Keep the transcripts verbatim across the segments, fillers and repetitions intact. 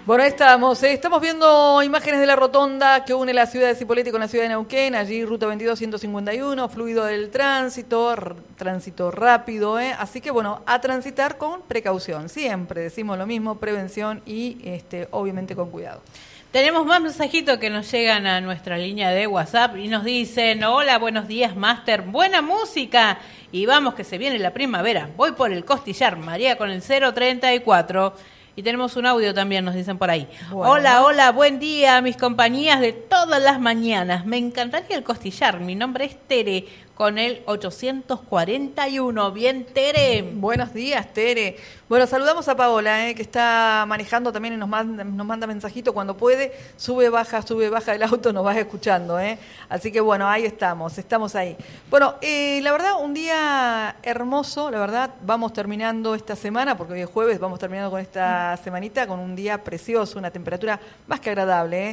Bueno, ahí estamos. Eh, estamos viendo imágenes de la rotonda que une la ciudad de Cipolletti con la ciudad de Neuquén. Allí, ruta veintidós ciento cincuenta y uno, fluido del tránsito, r- tránsito rápido. Eh. Así que, bueno, a transitar con precaución. Siempre decimos lo mismo, prevención y, este, obviamente, con cuidado. Tenemos más mensajitos que nos llegan a nuestra línea de WhatsApp y nos dicen: hola, buenos días, Máster, buena música. Y vamos que se viene la primavera. Voy por el costillar, María con el cero treinta y cuatro. Y tenemos un audio también, nos dicen por ahí. Bueno. Hola, hola, buen día, mis compañías de todas las mañanas. Me encantaría el costillar. Mi nombre es Tere, con el ochocientos cuarenta y uno. Bien, Tere. Buenos días, Tere. Bueno, saludamos a Paola, eh, que está manejando también y nos manda, nos manda mensajito cuando puede. Sube, baja, sube, baja del auto, nos vas escuchando. Eh. Así que bueno, ahí estamos, estamos ahí. Bueno, eh, la verdad, un día hermoso, la verdad. Vamos terminando esta semana, porque hoy es jueves, vamos terminando con esta semanita, con un día precioso, una temperatura más que agradable. Eh.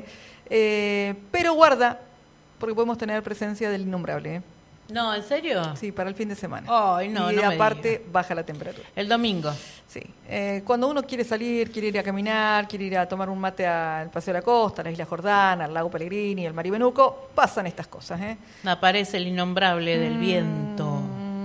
Eh, pero guarda, porque podemos tener presencia del innombrable, ¿eh? No, ¿en serio? Sí, para el fin de semana. Ay, no, y no me aparte diga. baja la temperatura. El domingo. Sí. Eh, cuando uno quiere salir, quiere ir a caminar, quiere ir a tomar un mate al Paseo de la Costa, a la Isla Jordana, al Lago Pellegrini, al Maribenuco, pasan estas cosas, ¿eh? Aparece el innombrable del mm, viento.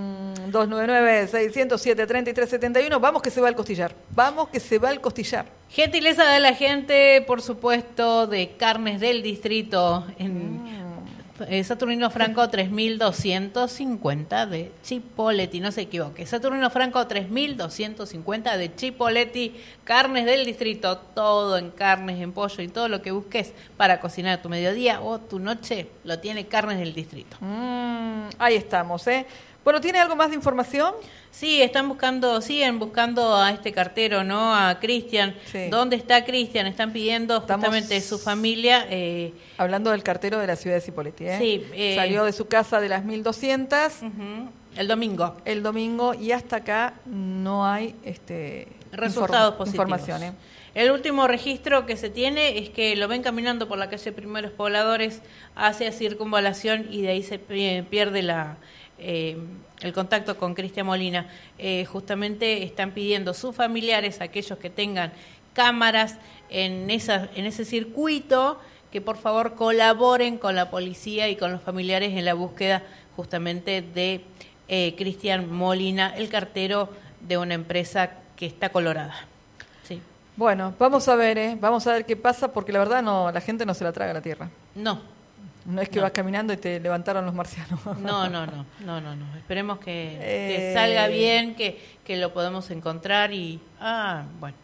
dos nueve nueve, seis cero siete, tres tres siete uno. Vamos que se va al costillar. Vamos que se va al costillar. Gentileza de la gente, por supuesto, de Carnes del Distrito en mm. eh, Saturnino Franco tres mil doscientos cincuenta de Chipoleti, no se equivoque. Saturnino Franco tres mil doscientos cincuenta de Chipoleti, Carnes del Distrito, todo en carnes, en pollo y todo lo que busques para cocinar tu mediodía o tu noche, lo tiene Carnes del Distrito. Mm, ahí estamos, ¿eh? Bueno, ¿tiene algo más de información? Sí, están buscando, siguen buscando a este cartero, ¿no? A Cristian. Sí. ¿Dónde está Cristian? Están pidiendo Estamos justamente su familia. Eh, hablando del cartero de la ciudad de Cipolletti, ¿eh? Sí. Eh, Salió de su casa de las mil doscientas. Uh-huh, el domingo. El domingo y hasta acá no hay este resultados inform- positivos. Información, ¿eh? El último registro que se tiene es que lo ven caminando por la calle Primeros Pobladores hacia Circunvalación y de ahí se pierde la... Eh, el contacto con Cristian Molina. Eh, justamente están pidiendo sus familiares, aquellos que tengan cámaras en, esa, en ese circuito, que por favor colaboren con la policía y con los familiares en la búsqueda justamente de eh, Cristian Molina, el cartero de una empresa que está colorada. Sí. Bueno, vamos a ver, ¿eh? Vamos a ver qué pasa, porque la verdad no, la gente no se la traga a la tierra. No. No es que no. vas caminando y te levantaron los marcianos. No, no, no, no, no, no. Esperemos que, eh... que salga bien, que, que lo podamos encontrar y... Ah, bueno.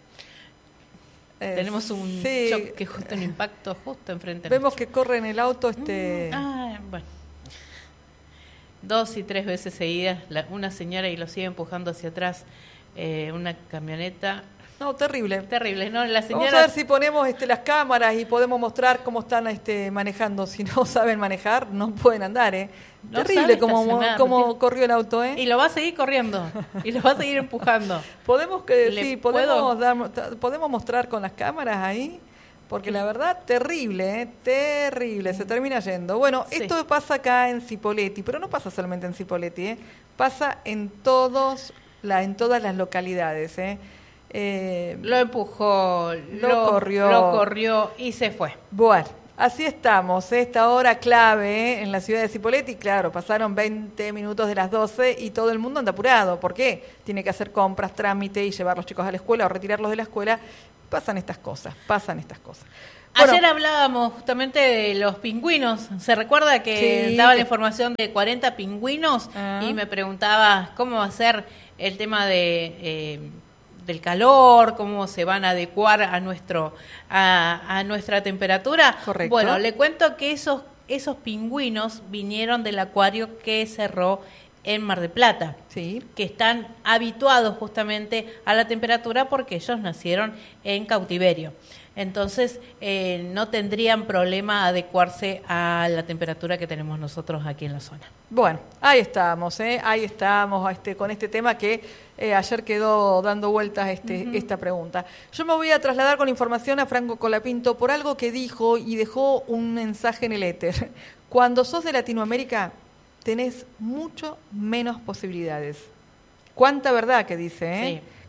Eh, Tenemos un sí. choque, justo un impacto justo enfrente. Vemos que corre en el auto este... Mm, ah, bueno. Dos y tres veces seguidas, la, una señora y lo sigue empujando hacia atrás, eh, una camioneta... No, terrible. Terrible, ¿no? La señora... Vamos a ver si ponemos este, las cámaras y podemos mostrar cómo están este, manejando. Si no saben manejar, no pueden andar, ¿eh? No terrible como, como corrió el auto, ¿eh? Y lo va a seguir corriendo, y lo va a seguir empujando. Podemos que sí, puedo? podemos dar, podemos mostrar con las cámaras ahí, porque la verdad, terrible, ¿eh? Terrible, se termina yendo. Bueno, sí. Esto pasa acá en Cipolletti, pero no pasa solamente en Cipolletti, ¿eh? Pasa en, todos la, en todas las localidades, ¿eh? Eh, lo empujó, lo, lo corrió, lo corrió y se fue. Bueno, así estamos, esta hora clave ¿eh? en la ciudad de Cipolletti. Claro, pasaron veinte minutos de las doce y todo el mundo anda apurado. ¿Por qué? Tiene que hacer compras, trámite y llevar los chicos a la escuela o retirarlos de la escuela. Pasan estas cosas, pasan estas cosas. Bueno, ayer hablábamos justamente de los pingüinos. ¿Se recuerda que sí, daba que... la información de cuarenta pingüinos? Uh-huh. Y me preguntaba cómo va a ser el tema de... Eh, del calor, cómo se van a adecuar a nuestro a, a nuestra temperatura. Correcto. Bueno, le cuento que esos esos pingüinos vinieron del acuario que cerró en Mar del Plata, sí, que están habituados justamente a la temperatura porque ellos nacieron en cautiverio. Entonces, eh, no tendrían problema adecuarse a la temperatura que tenemos nosotros aquí en la zona. Bueno, ahí estamos, ¿eh? Ahí estamos este, con este tema que eh, ayer quedó dando vueltas este, uh-huh. esta pregunta. Yo me voy a trasladar con información a Franco Colapinto por algo que dijo y dejó un mensaje en el éter. Cuando sos de Latinoamérica, tenés mucho menos posibilidades. Cuánta verdad que dice, ¿eh? Sí.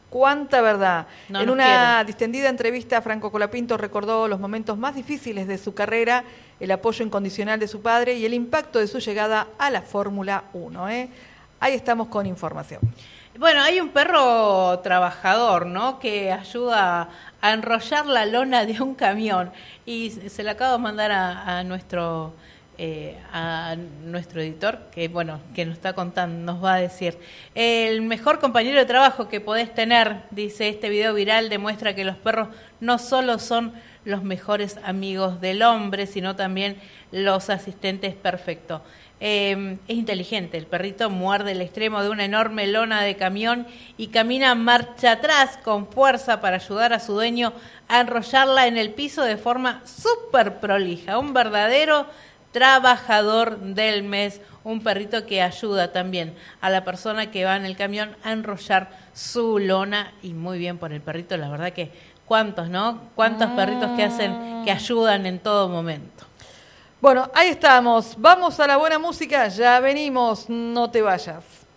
Cuánta verdad. No en nos una quieren. distendida entrevista, Franco Colapinto recordó los momentos más difíciles de su carrera, el apoyo incondicional de su padre y el impacto de su llegada a la Fórmula uno. ¿eh? Ahí estamos con información. Bueno, hay un perro trabajador, ¿no? Que ayuda a enrollar la lona de un camión y se la acabo de mandar a, a nuestro eh, a nuestro editor, que bueno, que nos está contando, nos va a decir. El mejor compañero de trabajo que podés tener, dice este video viral, demuestra que los perros no solo son los mejores amigos del hombre, sino también los asistentes perfectos. Eh, es inteligente, el perrito muerde el extremo de una enorme lona de camión y camina marcha atrás con fuerza para ayudar a su dueño a enrollarla en el piso de forma súper prolija. Un verdadero trabajador del mes, un perrito que ayuda también a la persona que va en el camión a enrollar su lona, y muy bien por el perrito, la verdad que cuántos, ¿no? Cuántos perritos que hacen, que ayudan en todo momento. Bueno, ahí estamos. Vamos a la buena música. Ya venimos. No te vayas.